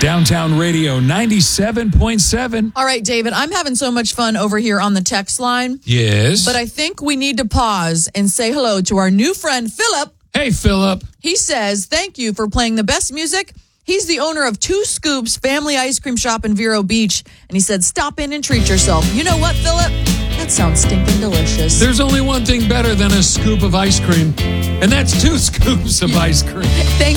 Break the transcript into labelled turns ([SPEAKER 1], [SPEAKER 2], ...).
[SPEAKER 1] Downtown Radio 97.7.
[SPEAKER 2] All right, David, I'm having so much fun over here on the text line.
[SPEAKER 1] Yes.
[SPEAKER 2] But I think we need to pause and say hello to our new friend, Philip.
[SPEAKER 1] Hey, Philip.
[SPEAKER 2] He says, thank you for playing the best music. He's the owner of Two Scoops Family Ice Cream Shop in Vero Beach. And he said, stop in and treat yourself. You know what, Philip? That sounds stinking delicious.
[SPEAKER 1] There's only one thing better than a scoop of ice cream, and that's 2 scoops of ice cream.
[SPEAKER 2] Thank